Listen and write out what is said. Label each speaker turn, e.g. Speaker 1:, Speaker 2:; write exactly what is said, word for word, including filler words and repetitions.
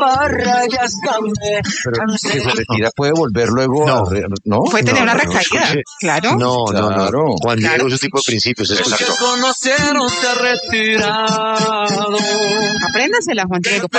Speaker 1: parra ya está me
Speaker 2: Pero si se retira puede volver luego
Speaker 3: No.
Speaker 2: a re- ¿no?
Speaker 4: Puede tener
Speaker 3: No,
Speaker 4: una
Speaker 3: no, no,
Speaker 4: recaída,
Speaker 3: escuche.
Speaker 4: claro.
Speaker 3: No, no,
Speaker 2: Claro.
Speaker 3: no. Juan Diego
Speaker 4: Claro.
Speaker 3: es ese tipo de principios.
Speaker 1: Los
Speaker 3: Escuche.
Speaker 1: que conocieron se ha retirado.
Speaker 4: Apréndasela, Juan Diego.